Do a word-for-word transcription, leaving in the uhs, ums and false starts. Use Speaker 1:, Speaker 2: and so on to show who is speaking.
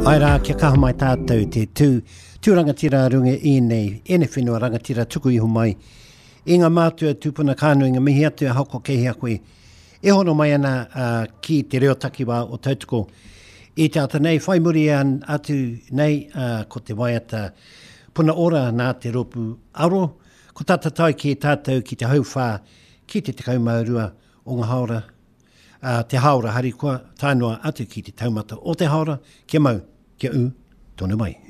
Speaker 1: Ai rā, kia kaha mai tātou te tū, tū rangatira runga i nei, ene whenua rangatira tuku iho mai. I ngā mātua tūpuna kānui ngā mihi atu hauko kehi a koe. E hono mai ana uh, ki te reo takiwā o tautoko. I te ata nei, whai muri an atu nei, uh, ko te waiata puna ora nā te ropu aro. Ko tata tai ki tātou ki te hauwhā, ki te tekau maurua o ngā haora. Uh, te haora hari kua tānoa atu ki te taumata o te haora, kia mau, kia u, tonu mai.